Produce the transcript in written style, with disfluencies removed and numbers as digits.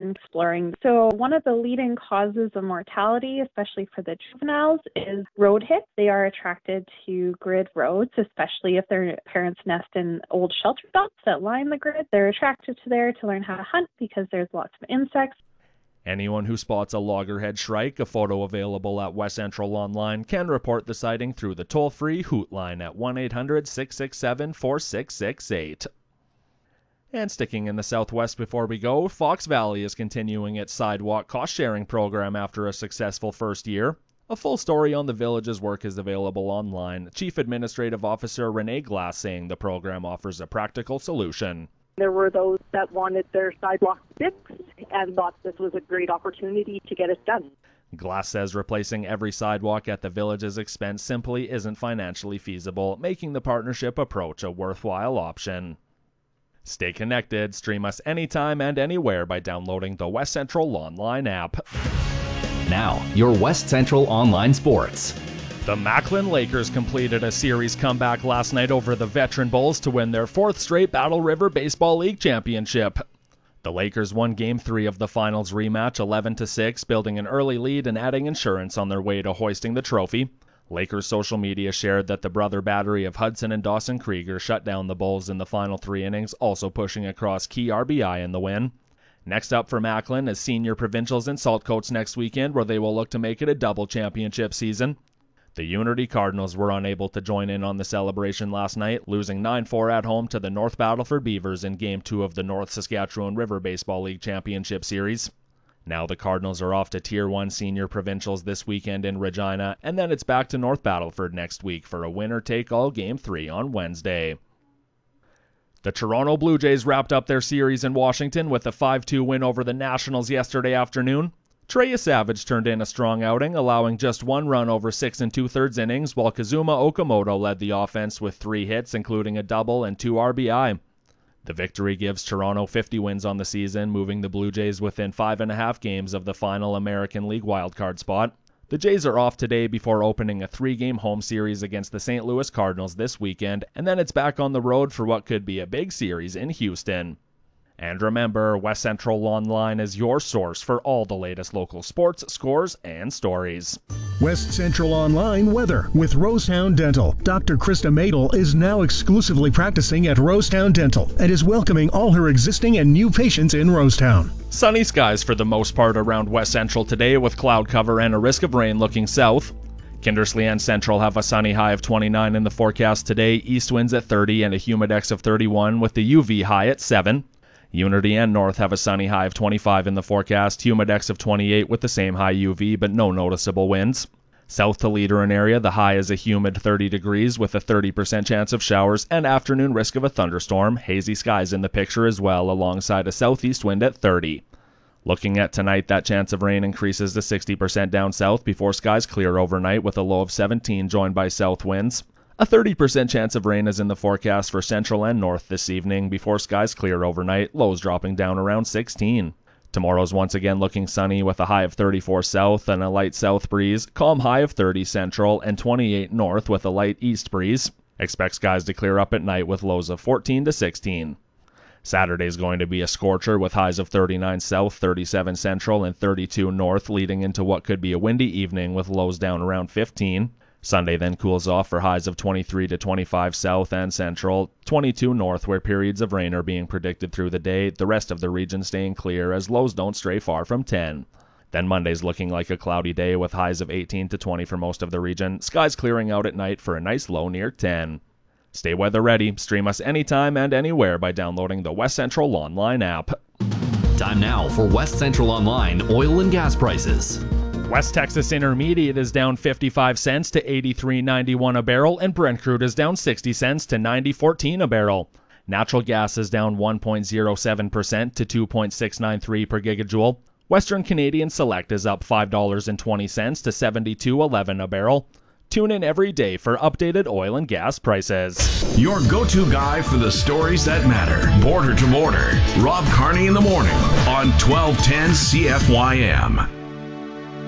exploring. So one of the leading causes of mortality, especially for the juveniles, is road hits. They are attracted to grid roads, especially if their parents nest in old shelter belts that line the grid. They're attracted to there to learn how to hunt because there's lots of insects. Anyone who spots a loggerhead shrike, a photo available at West Central Online, can report the sighting through the toll-free Hoot line at 1-800-667-4668. And sticking in the Southwest before we go, Fox Valley is continuing its sidewalk cost-sharing program after a successful first year. A full story on the village's work is available online. Chief Administrative Officer Renee Glass saying the program offers a practical solution. There were those that wanted their sidewalk fixed and thought this was a great opportunity to get it done. Glass says replacing every sidewalk at the village's expense simply isn't financially feasible, making the partnership approach a worthwhile option. Stay connected. Stream us anytime and anywhere by downloading the West Central Online app. Now, your West Central Online Sports. The Macklin Lakers completed a series comeback last night over the Veteran Bulls to win their fourth straight Battle River Baseball League championship. The Lakers won Game 3 of the finals rematch 11-6, building an early lead and adding insurance on their way to hoisting the trophy. Lakers social media shared that the brother battery of Hudson and Dawson Krieger shut down the Bulls in the final 3 innings, also pushing across key RBI in the win. Next up for Macklin is Senior Provincials in Saltcoats next weekend, where they will look to make it a double championship season. The Unity Cardinals were unable to join in on the celebration last night, losing 9-4 at home to the North Battleford Beavers in Game 2 of the North Saskatchewan River Baseball League Championship Series. Now the Cardinals are off to Tier 1 Senior Provincials this weekend in Regina, and then it's back to North Battleford next week for a winner-take-all Game 3 on Wednesday. The Toronto Blue Jays wrapped up their series in Washington with a 5-2 win over the Nationals yesterday afternoon. Treya Savage turned in a strong outing, allowing just 1 run over 6 2/3 innings, while Kazuma Okamoto led the offense with 3 hits, including a double and 2 RBI. The victory gives Toronto 50 wins on the season, moving the Blue Jays within 5.5 games of the final American League wildcard spot. The Jays are off today before opening a 3-game home series against the St. Louis Cardinals this weekend, and then it's back on the road for what could be a big series in Houston. And remember, West Central Online is your source for all the latest local sports, scores, and stories. West Central Online weather with Rosetown Dental. Dr. Krista Madel is now exclusively practicing at Rosetown Dental and is welcoming all her existing and new patients in Rosetown. Sunny skies for the most part around West Central today, with cloud cover and a risk of rain looking south. Kindersley and Central have a sunny high of 29 in the forecast today, east winds at 30 and a humidex of 31 with the UV high at 7. Unity and North have a sunny high of 25 in the forecast, humidex of 28 with the same high UV but no noticeable winds. South to Leader area, the high is a humid 30 degrees with a 30% chance of showers and afternoon risk of a thunderstorm. Hazy skies in the picture as well, alongside a southeast wind at 30. Looking at tonight, that chance of rain increases to 60% down south before skies clear overnight with a low of 17 joined by south winds. A 30% chance of rain is in the forecast for Central and North this evening before skies clear overnight, lows dropping down around 16. Tomorrow's once again looking sunny with a high of 34 south and a light south breeze, calm high of 30 Central and 28 North with a light east breeze. Expect skies to clear up at night with lows of 14 to 16. Saturday's going to be a scorcher with highs of 39 south, 37 central, and 32 north, leading into what could be a windy evening with lows down around 15. Sunday then cools off for highs of 23 to 25 south and central, 22 north where periods of rain are being predicted through the day, the rest of the region staying clear as lows don't stray far from 10. Then Monday's looking like a cloudy day with highs of 18 to 20 for most of the region, skies clearing out at night for a nice low near 10. Stay weather ready, stream us anytime and anywhere by downloading the West Central Online app. Time now for West Central Online oil and gas prices. West Texas Intermediate is down 55 cents to $83.91 a barrel, and Brent crude is down 60 cents to $90.14 a barrel. Natural gas is down 1.07% to $2.693 per gigajoule. Western Canadian Select is up $5.20 to $72.11 a barrel. Tune in every day for updated oil and gas prices. Your go-to guy for the stories that matter. Border to Border. Rob Carney in the morning on 1210 CFYM.